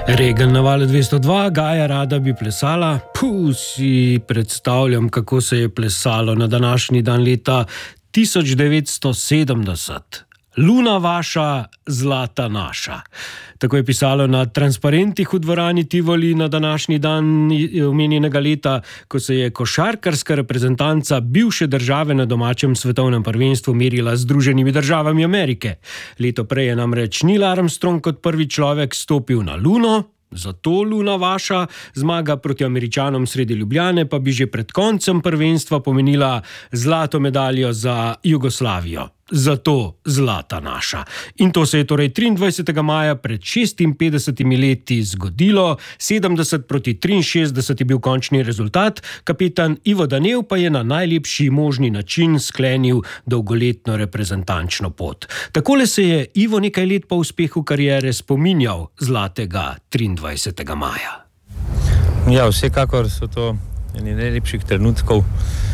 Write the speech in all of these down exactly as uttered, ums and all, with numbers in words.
Regel na valu dvesto dva, Gaja rada bi plesala. Puh, si predstavljam, kako se je plesalo na današnji dan leta tisoč devetsto sedemdeset. Luna vaša, zlata naša. Tako je pisalo na transparentih v dvorani Tivoli na današnji dan omenjenega leta, ko se je košarkarska reprezentanca bivše države na domačem svetovnem prvenstvu merila z Združenimi državami Amerike. Leto prej je namreč Neil Armstrong kot prvi človek stopil na Luno. Zato Luna vaša, zmaga proti Američanom sredi Ljubljane pa bi že pred koncem prvenstva pomenila zlato medaljo za Jugoslavijo. Zato zlata naša. In to se je torej triindvajsetega maja pred šestinpetdesetimi leti zgodilo. sedemdeset proti triinšestdeset je bil končni rezultat. Kapetan Ivo Danev pa je na najlepši možni način sklenil dolgoletno reprezentančno pot. Takole se je Ivo nekaj let po uspehu kariere spominjal zlatega triindvajsetega maja. Ja, vsekakor so to eni najlepših trenutkov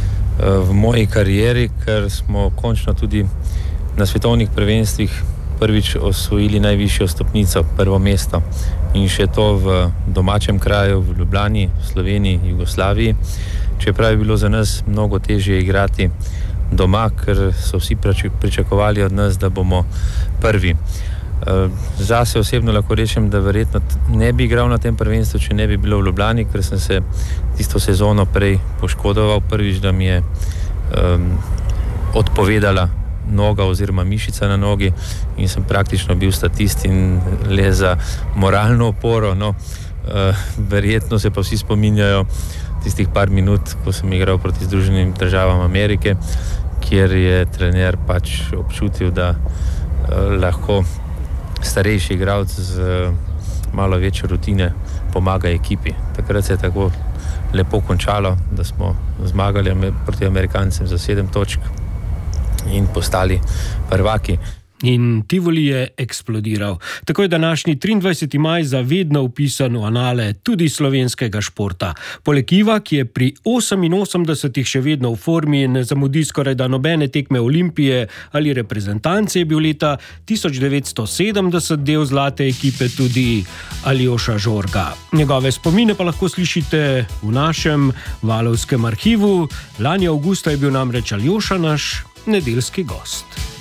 v moji karieri, ker smo končno tudi na svetovnih prvenstvih prvič osvojili najvišjo stopnico, prvo mesto. In še to v domačem kraju, v Ljubljani, v Sloveniji, Jugoslaviji. Čeprav je bilo za nas mnogo težje igrati doma, ker so vsi pričakovali od nas, da bomo prvi. Zase osebno lahko rečem, da verjetno ne bi igral na tem prvenstvu, če ne bi bilo v Ljubljani, ker sem se tisto sezono prej poškodoval. Prvič, da mi je um, odpovedala noga oziroma mišica na nogi in sem praktično bil statist in le za moralno oporo. No, uh, verjetno se pa vsi spominjajo tistih par minut, ko sem igral proti Združenim državam Amerike, kjer je trener pač občutil, da uh, lahko starejši igralec z malo večje rutine pomaga ekipi. Takrat se je tako lepo končalo, da smo zmagali proti Amerikancem za sedem točk in postali prvaki. In Tivoli je eksplodiral. Tako je današnji triindvajseti maj zavedno vpisan v anale tudi slovenskega športa. Poleg Iva, ki je pri oseminosemdesetih še vedno v formi in ne zamudi skoraj da nobene tekme Olimpije ali reprezentance, je bil leta tisoč devetsto sedemdeset del zlate ekipe tudi Aljoša Žorga. Njegove spomine pa lahko slišite v našem Valovskem arhivu. Lani avgusta je bil namreč Aljoša naš nedeljski gost.